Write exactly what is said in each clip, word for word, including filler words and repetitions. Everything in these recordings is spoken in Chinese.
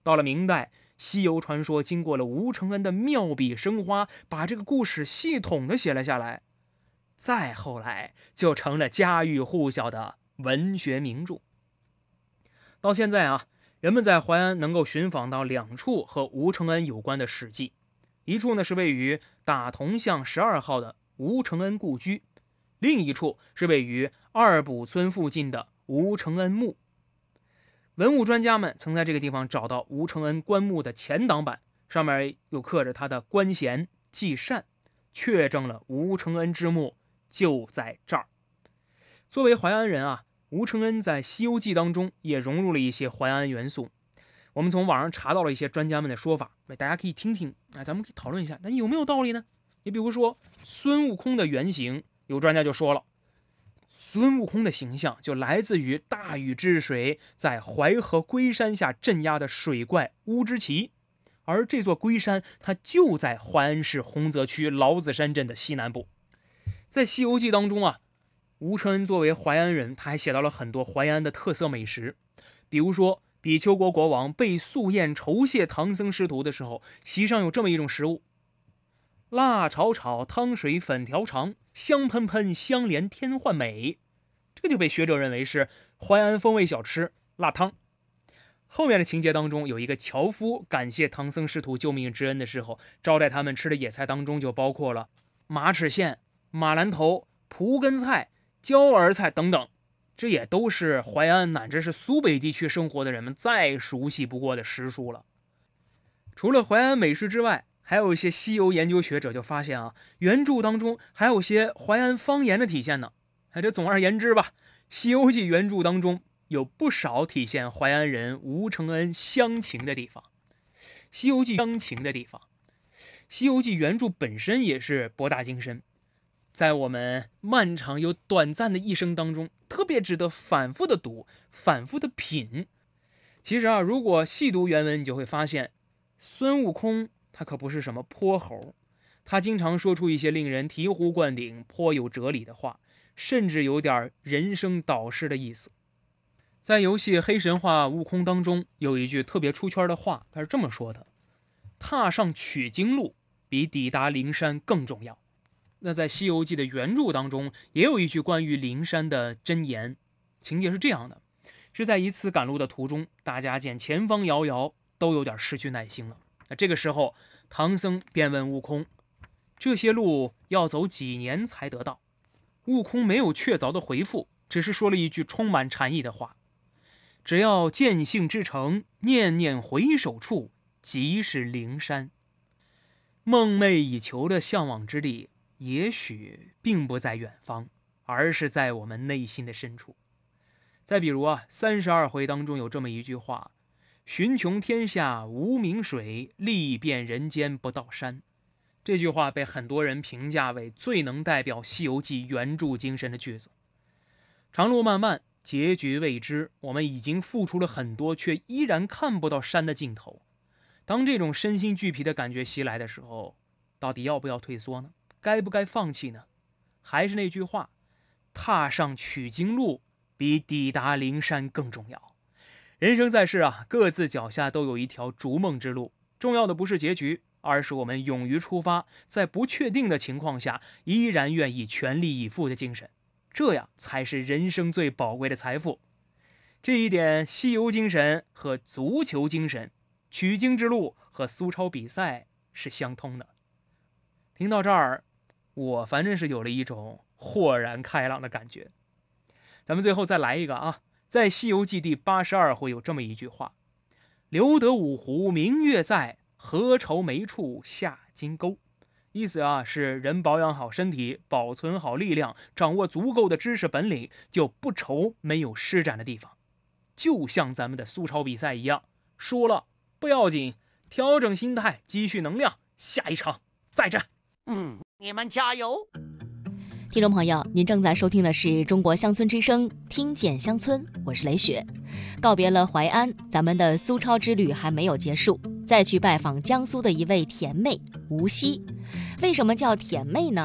到了明代，西游传说经过了吴承恩的妙笔生花，把这个故事系统的写了下来。再后来就成了家喻户晓的文学名著。到现在啊，人们在淮安能够寻访到两处和吴承恩有关的史迹，一处呢是位于大同巷十二号的吴承恩故居，另一处是位于二堡村附近的吴承恩墓。文物专家们曾在这个地方找到吴承恩棺木的前挡板，上面有刻着他的官衔记善，确证了吴承恩之墓就在这儿。作为淮安人啊，吴承恩在《西游记》当中也融入了一些淮安元素。我们从网上查到了一些专家们的说法，大家可以听听啊，咱们可以讨论一下，但有没有道理呢？你比如说孙悟空的原型，有专家就说了，孙悟空的形象就来自于大禹治水在淮河龟山下镇压的水怪乌之奇，而这座龟山它就在淮安市洪泽区劳子山镇的西南部。在《西游记》当中啊，吴承恩作为淮安人，他还写到了很多淮安的特色美食，比如说比丘国国王被素宴酬谢唐僧师徒的时候，席上有这么一种食物：辣炒炒，汤水粉条长，香喷喷，香连天换美。这个就被学者认为是淮安风味小吃辣汤。后面的情节当中，有一个樵夫感谢唐僧师徒救命之恩的时候，招待他们吃的野菜当中就包括了马齿苋、马兰头、蒲根菜、椒儿菜等等，这也都是淮安乃至是苏北地区生活的人们再熟悉不过的食蔬了。除了淮安美食之外，还有一些西游研究学者就发现啊，原著当中还有些淮安方言的体现呢。这总而言之吧，《西游记》原著当中有不少体现淮安人吴承恩乡情的地方。西游记乡情的地方，西游记原著本身也是博大精深，在我们漫长又短暂的一生当中，特别值得反复的读，反复的品。其实啊，如果细读原文，你就会发现，孙悟空他可不是什么泼猴，他经常说出一些令人醍醐灌顶、颇有哲理的话，甚至有点人生导师的意思。在游戏《黑神话：悟空》当中，有一句特别出圈的话，他是这么说的：踏上取经路比抵达灵山更重要。那在《西游记》的原著当中，也有一句关于灵山的箴言，情节是这样的：是在一次赶路的途中，大家见前方遥遥，都有点失去耐心了。那这个时候，唐僧便问悟空，这些路要走几年才得到？悟空没有确凿的回复，只是说了一句充满禅意的话：只要见性之诚，念念回首处，即是灵山。梦寐以求的向往之地，也许并不在远方，而是在我们内心的深处。再比如啊，三十二回当中有这么一句话：寻穷天下无名水，历遍人间不到山。这句话被很多人评价为最能代表《西游记》原著精神的句子。长路漫漫，结局未知，我们已经付出了很多，却依然看不到山的尽头。当这种身心俱疲的感觉袭来的时候，到底要不要退缩呢？该不该放弃呢？还是那句话，踏上取经路比抵达灵山更重要。人生在世啊，各自脚下都有一条逐梦之路，重要的不是结局，而是我们勇于出发，在不确定的情况下依然愿意全力以赴的精神，这样才是人生最宝贵的财富。这一点，西游精神和足球精神、取经之路和苏超比赛是相通的。听到这儿，我反正是有了一种豁然开朗的感觉。咱们最后再来一个啊，在《西游记》第八十二回有这么一句话：留得五湖明月在，何愁没处下金钩。意思啊是人保养好身体，保存好力量，掌握足够的知识本领，就不愁没有施展的地方。就像咱们的苏超比赛一样，输了不要紧，调整心态，积蓄能量，下一场再战。 嗯，你们加油！ 听众朋友，您正在收听的是中国乡村之声，听见乡村，我是雷雪。告别了淮安，咱们的苏超之旅还没有结束，再去拜访江苏的一位甜妹吴曦。为什么叫甜妹呢？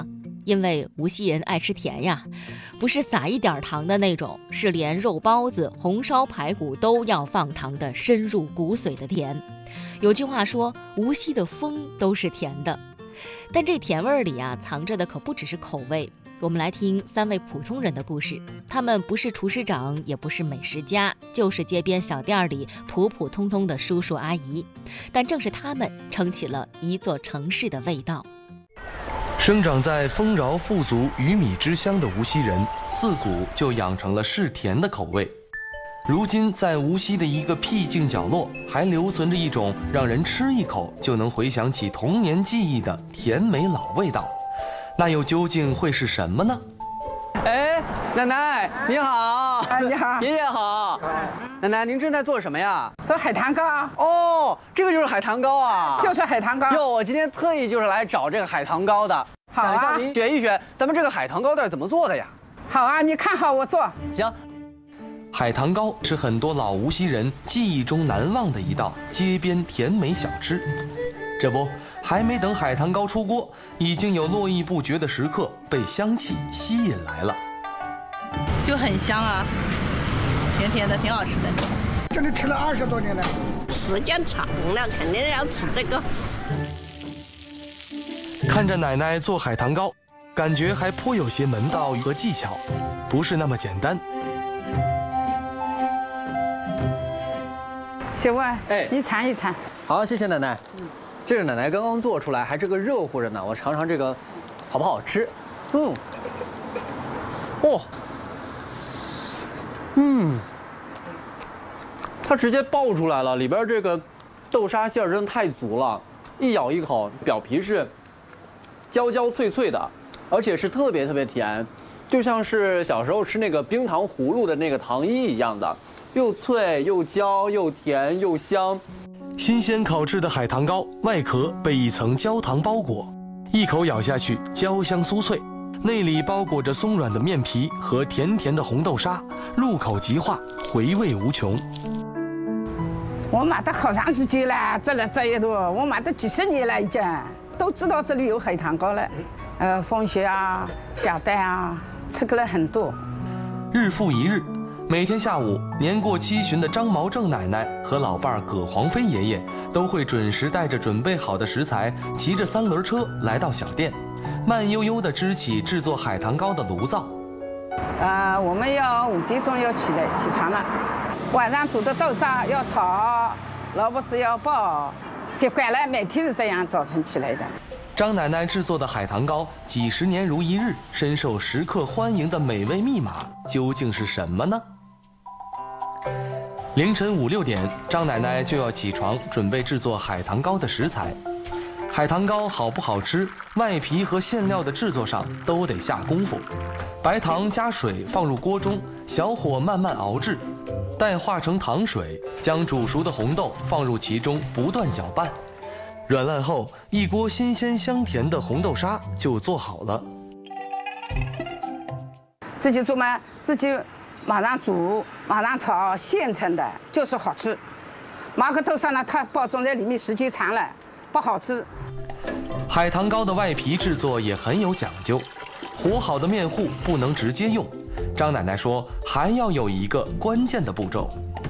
因为无锡人爱吃甜呀，不是撒一点糖的那种，是连肉包子、红烧排骨都要放糖的深入骨髓的甜。有句话说，无锡的风都是甜的，但这甜味里啊，藏着的可不只是口味。我们来听三位普通人的故事，他们不是厨师长，也不是美食家，就是街边小店里普普通通的叔叔阿姨，但正是他们撑起了一座城市的味道。 生长在丰饶富足、鱼米之乡的无锡人，自古就养成了嗜甜的口味。如今，在无锡的一个僻静角落，还留存着一种让人吃一口就能回想起童年记忆的甜美老味道。那又究竟会是什么呢？ 哎，奶奶你好！ 哎，你好， 爷爷好！奶奶，您正在做什么呀？ 做海棠糕。 哦，这个就是海棠糕啊！ 就是海棠糕。 哟，我今天特意就是来找这个海棠糕的， 好啊， 想向您学一学咱们这个海棠糕到底怎么做的呀？ 好啊，你看好我做。 行。 海棠糕是很多老无锡人记忆中难忘的一道街边甜美小吃。这不，还没等海棠糕出锅，已经有络绎不绝的食客被香气吸引来了。 就很香啊，甜甜的，挺好吃的。 这里吃了二十多年了， 时间长了，肯定要吃这个。 看着奶奶做海棠糕，感觉还颇有些门道和技巧，不是那么简单。 小万， 哎， 你尝一尝。 好，谢谢奶奶。嗯，这个奶奶刚刚做出来，还这个热乎着呢，我尝尝这个好不好吃？嗯，哦，嗯，它直接爆出来了，里边这个豆沙馅儿真的太足了，一咬一口，表皮是焦焦脆脆的，而且是特别特别甜，就像是小时候吃那个冰糖葫芦的那个糖衣一样的。又脆又焦又甜又香， 新鲜烤制的海棠糕外壳被一层焦糖包裹，一口咬下去焦香酥脆，内里包裹着松软的面皮和甜甜的红豆沙，入口即化，回味无穷。 我买的好长时间了，这里这一路我买的几十年了已经，都知道这里有海棠糕了。呃，风雪啊，小蛋啊，吃过了很多。 日复一日。每天下午，年过七旬的张毛正奶奶和老伴儿葛黄飞爷爷都会准时带着准备好的食材，骑着三轮车来到小店，慢悠悠地支起制作海棠糕的炉灶。 呃，我们要五点钟要起来起床了，晚上煮的豆沙要炒，萝卜丝要爆，习惯了，每天是这样早晨起来的。 张奶奶制作的海棠糕几十年如一日，深受食客欢迎的美味密码究竟是什么呢？凌晨五六点，张奶奶就要起床准备制作海棠糕的食材。海棠糕好不好吃，外皮和馅料的制作上都得下功夫。白糖加水放入锅中，小火慢慢熬制，待化成糖水，将煮熟的红豆放入其中，不断搅拌。软烂后，一锅新鲜香甜的红豆沙就做好了。 自己做嘛，自己马上煮，马上炒，现成的就是好吃。马克豆沙呢，它包装在里面时间长了不好吃。 海棠糕的外皮制作也很有讲究，和好的面糊不能直接用。张奶奶说，还要有一个关键的步骤。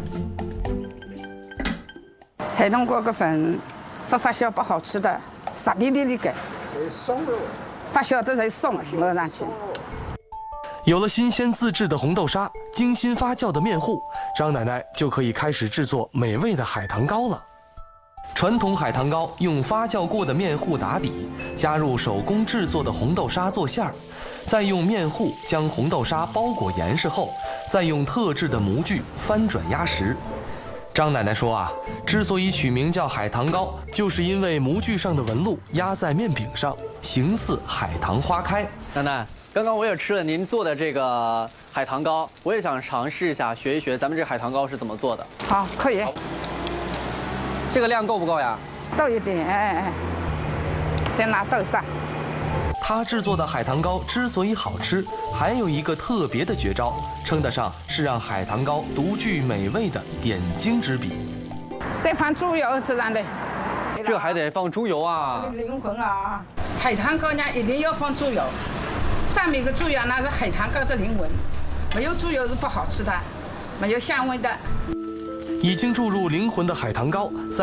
海棠糕个粉发发酵不好吃的，撒点点里给，发酵的才松，抹上去。 有了新鲜自制的红豆沙，精心发酵的面糊，张奶奶就可以开始制作美味的海棠糕了。传统海棠糕用发酵过的面糊打底，加入手工制作的红豆沙做馅儿，再用面糊将红豆沙包裹严实后，再用特制的模具翻转压实。张奶奶说啊，之所以取名叫海棠糕，就是因为模具上的纹路压在面饼上，形似海棠花开。 奶奶，刚刚我也吃了您做的这个海棠糕，我也想尝试一下，学一学咱们这海棠糕是怎么做的。 好，可以。 这个量够不够呀？ 倒一点，哎哎，再拿豆沙。 他制作的海棠糕之所以好吃，还有一个特别的绝招，称得上是让海棠糕独具美味的点睛之笔。 再放猪油这样的。 这还得放猪油啊！ 这个灵魂啊！海棠糕呢，一定要放猪油， 上面的猪油那是海棠糕的灵魂，没有猪油是不好吃的，没有香味的。 已经注入灵魂的海棠糕，在